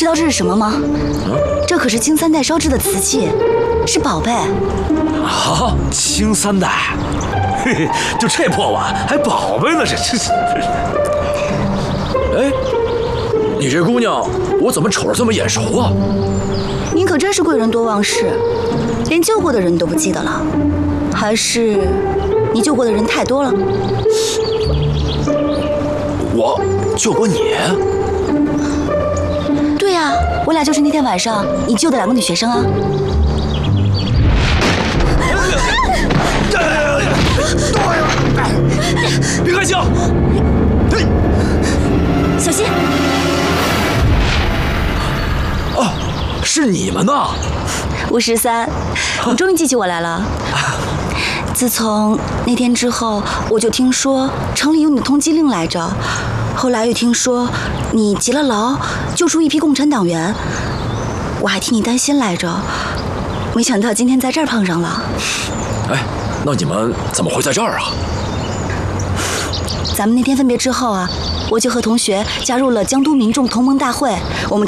知道这是什么吗？这可是青三代烧制的瓷器，是宝贝。 啊，青三代，嘿嘿，就这破碗还宝贝呢，这。哎，你这姑娘，我怎么瞅着这么眼熟啊？ 您可真是贵人多忘事，连救过的人你都不记得了，还是你救过的人太多了？ 我救过你？ 对呀，我俩就是那天晚上你救的2个女学生啊。 别开枪！ 小心！ 哦，是你们呐！ 吴13，你终于记起我来了。自从那天之后，我就听说城里有你的通缉令来着，后来又听说你劫了牢，救出一批共产党员，我还替你担心来着，没想到今天在这儿碰上了。 哎，那你们怎么会在这儿啊？ 咱们那天分别之后啊，我就和同学加入了江都民众同盟大会，我们